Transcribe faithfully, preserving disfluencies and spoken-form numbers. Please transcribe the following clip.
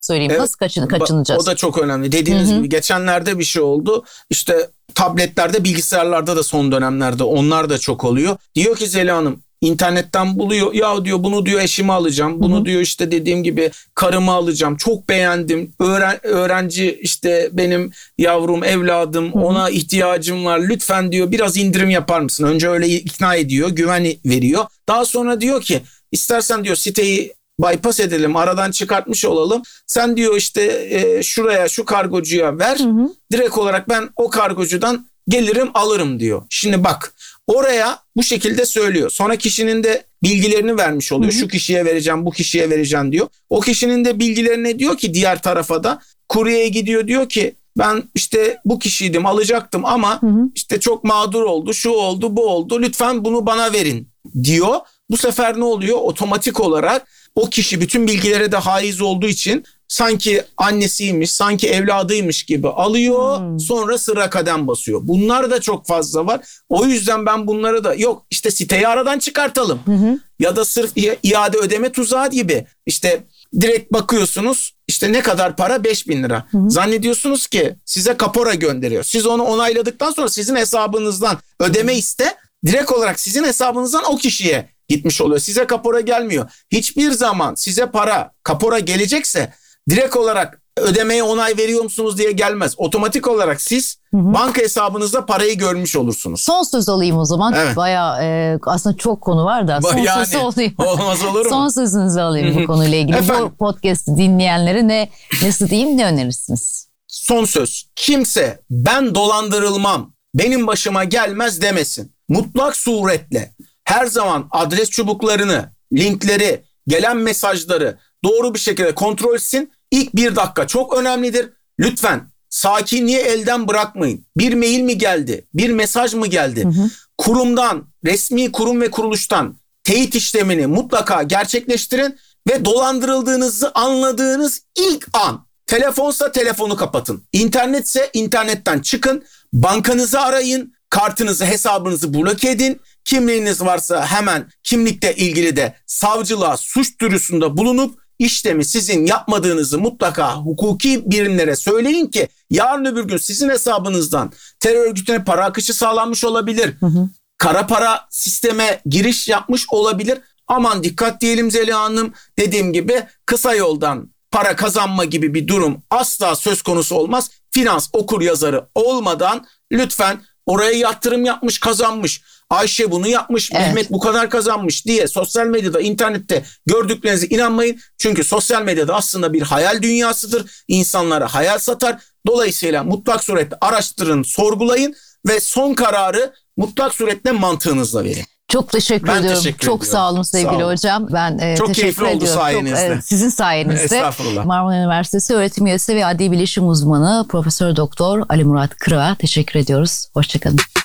söyleyeyim. Evet, Nasıl kaçın, kaçınacağız? O da çok önemli. Dediğiniz Hı hı. gibi geçenlerde bir şey oldu. İşte tabletlerde, bilgisayarlarda da son dönemlerde onlar da çok oluyor. Diyor ki Zeliha Hanım, İnternetten buluyor. Ya diyor bunu diyor eşimi alacağım. Bunu Hı-hı. diyor işte dediğim gibi karımı alacağım. Çok beğendim. Öğren, öğrenci işte benim yavrum, evladım. Hı-hı. Ona ihtiyacım var. Lütfen diyor biraz indirim yapar mısın? Önce öyle ikna ediyor. Güven veriyor. Daha sonra diyor ki istersen diyor siteyi bypass edelim. Aradan çıkartmış olalım. Sen diyor işte e, şuraya şu kargocuya ver. Hı-hı. Direkt olarak ben o kargocudan gelirim alırım diyor. Şimdi bak oraya bu şekilde söylüyor. Sonra kişinin de bilgilerini vermiş oluyor. Hı hı. Şu kişiye vereceğim, bu kişiye vereceğim diyor. O kişinin de bilgilerini diyor ki diğer tarafa da kuryeye gidiyor, diyor ki ben işte bu kişiydim, alacaktım ama hı hı. işte çok mağdur oldu, şu oldu, bu oldu. Lütfen bunu bana verin diyor. Bu sefer ne oluyor? Otomatik olarak o kişi bütün bilgilere de haiz olduğu için sanki annesiymiş, sanki evladıymış gibi alıyor. Hmm. Sonra sıra kadem basıyor. Bunlar da çok fazla var. O yüzden ben bunları da yok işte siteyi aradan çıkartalım. Hı hı. Ya da sırf iade ödeme tuzağı gibi. İşte direkt bakıyorsunuz işte ne kadar para? beş bin lira. Hı hı. Zannediyorsunuz ki size kapora gönderiyor. Siz onu onayladıktan sonra sizin hesabınızdan ödeme iste. Direkt olarak sizin hesabınızdan o kişiye gitmiş oluyor. Size kapora gelmiyor. Hiçbir zaman size para, kapora gelecekse direkt olarak ödemeye onay veriyor musunuz diye gelmez. Otomatik olarak siz hı hı. banka hesabınızda parayı görmüş olursunuz. Son söz alayım o zaman. Evet. Bayağı e, aslında çok konu var da son yani, söz alayım. Olmaz olur mu? Son sözünüzü alayım bu konuyla ilgili. Efendim, bu podcast'ı dinleyenlere ne nasıl diyeyim, ne önerirsiniz? Son söz. Kimse ben dolandırılmam, benim başıma gelmez demesin. Mutlak suretle her zaman adres çubuklarını, linkleri, gelen mesajları doğru bir şekilde kontrol etsin. İlk bir dakika çok önemlidir. Lütfen sakinliği elden bırakmayın. Bir mail mi geldi? Bir mesaj mı geldi? Hı hı. Kurumdan, resmi kurum ve kuruluştan teyit işlemini mutlaka gerçekleştirin ve dolandırıldığınızı anladığınız ilk an telefonsa telefonu kapatın. İnternetse internetten çıkın. Bankanızı arayın. Kartınızı, hesabınızı bloke edin. Kimliğiniz varsa hemen kimlikle ilgili de savcılığa suç duyurusunda bulunup işlemi sizin yapmadığınızı mutlaka hukuki birimlere söyleyin ki yarın öbür gün sizin hesabınızdan terör örgütüne para akışı sağlanmış olabilir. Hı hı. Kara para sisteme giriş yapmış olabilir. Aman dikkat diyelim Zeliha Hanım. Dediğim gibi kısa yoldan para kazanma gibi bir durum asla söz konusu olmaz. Finans okuryazarı olmadan lütfen oraya yatırım yapmış, kazanmış. Ayşe bunu yapmış, evet. Mehmet bu kadar kazanmış diye sosyal medyada, internette gördüklerinize inanmayın. Çünkü sosyal medyada aslında bir hayal dünyasıdır. İnsanlara hayal satar. Dolayısıyla mutlak suretle araştırın, sorgulayın ve son kararı mutlak suretle mantığınızla verin. Çok teşekkür ben ediyorum. Teşekkür Çok ediyorum. sağ olun sevgili sağ olun. hocam. Ben e, Çok teşekkür keyifli oldu ediyorum. sayenizde. Çok, e, sizin sayenizde. Estağfurullah. Marmara Üniversitesi öğretim üyesi ve adli bilişim uzmanı Profesör Doktor Ali Murat Kırak'a teşekkür ediyoruz. Hoşçakalın.